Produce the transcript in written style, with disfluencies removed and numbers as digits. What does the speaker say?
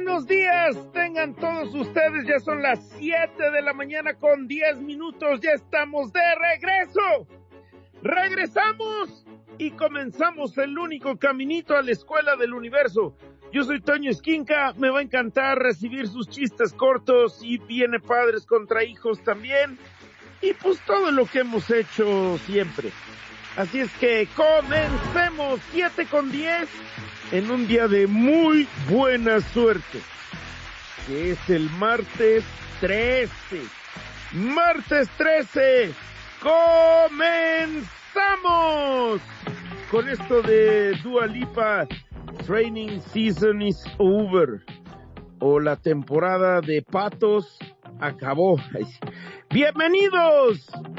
buenos días, tengan todos ustedes, ya son las 7 de la mañana con 10 minutos, ya estamos de regreso. Regresamos y comenzamos el único caminito a la escuela del universo. Yo soy Toño Esquinca, me va a encantar recibir sus chistes cortos y viene padres contra hijos también. Y pues todo lo que hemos hecho siempre. Así es que comencemos 7 con 10 en un día de muy buena suerte, que es el martes 13. Martes 13, comenzamos con esto de Dua Lipa, Training Season is Over, o la temporada de patos acabó. Bienvenidos.